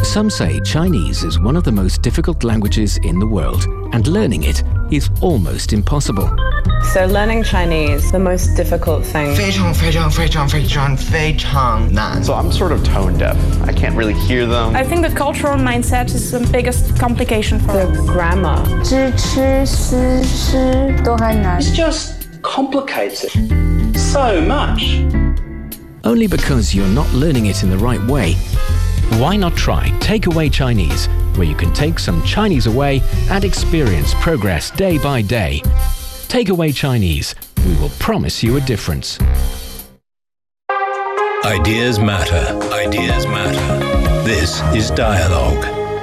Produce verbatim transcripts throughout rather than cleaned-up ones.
Some say Chinese is one of the most difficult languages in the world, and learning it is almost impossible. So learning Chinese, the most difficult thing. 非常非常非常非常非常难. So I'm sort of tone deaf. I can't really hear them. I think the cultural mindset is the biggest complication for The us. grammar. 知吃思诗都还难。 It's just complicated so much. Only because you're not learning it in the right way. Why not try Takeaway Chinese, where you can take some Chinese away and experience progress day by day. Takeaway Chinese. We will promise you a difference. Ideas matter. Ideas matter. This is Dialogue.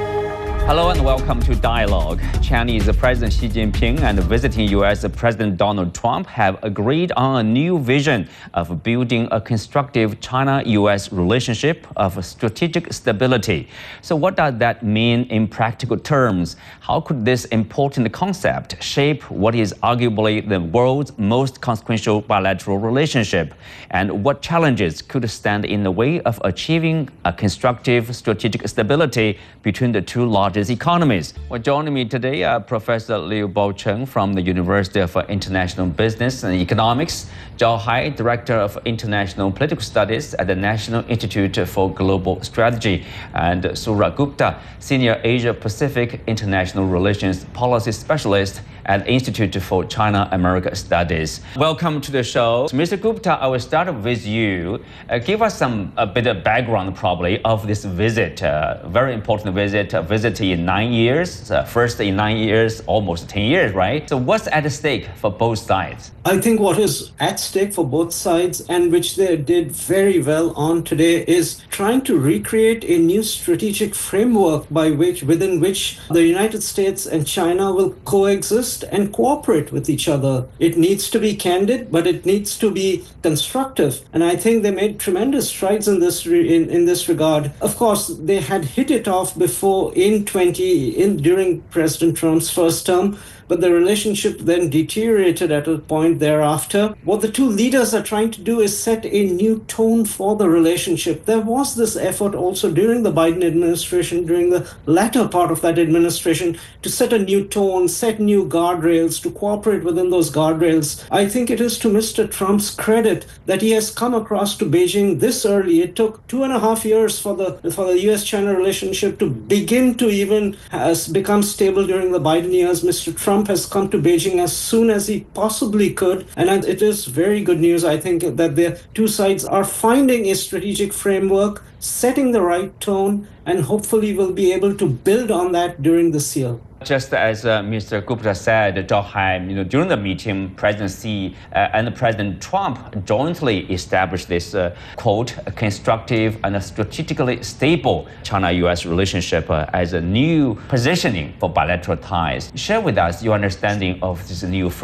Hello and welcome to Dialogue. Chinese President Xi Jinping and visiting U S President Donald Trump have agreed on a new vision of building a constructive China-U S relationship of strategic stability. So what does that mean in practical terms? How could this important concept shape what is arguably the world's most consequential bilateral relationship? And what challenges could stand in the way of achieving a constructive strategic stability between the two largest economies? Well, joining me today, uh, Professor Liu Bocheng from the University of International Business and Economics, Zhao Hai, Director of International Political Studies at the National Institute for Global Strategy, and Surya Gupta, Senior Asia-Pacific International Relations Policy Specialist at Institute for China-America Studies. Welcome to the show. Mister Gupta, I will start with you. Uh, give us some a bit of background probably of this visit, uh, very important visit, a visit in nine years, uh, first in nine years, almost ten years, right? So what's at stake for both sides? I think what is at stake for both sides, and which they did very well on today, is trying to recreate a new strategic framework by which, within which the United States and China will coexist and cooperate with each other. It needs to be candid, but it needs to be constructive. And I think they made tremendous strides in this re- in, in this regard. Of course, they had hit it off before in twenty in during President Trump's first term, but the relationship then deteriorated at a point thereafter. What the two leaders are trying to do is set a new tone for the relationship. There was this effort also during the Biden administration, during the latter part of that administration, to set a new tone, set new guardrails, to cooperate within those guardrails. I think it is to Mister Trump's credit that he has come across to Beijing this early. It took two and a half years for the for the U S China relationship to begin to even has become stable during the Biden years. Mister Trump has come to Beijing as soon as he possibly could, and it is very good news, I think, that the two sides are finding a strategic framework, setting the right tone, and hopefully will be able to build on that during this year. Just as uh, Mister Gupta said, Zhao Hai, you know, during the meeting, President Xi uh, and President Trump jointly established this, uh, quote, a constructive and a strategically stable China-U S relationship uh, as a new positioning for bilateral ties. Share with us your understanding of this new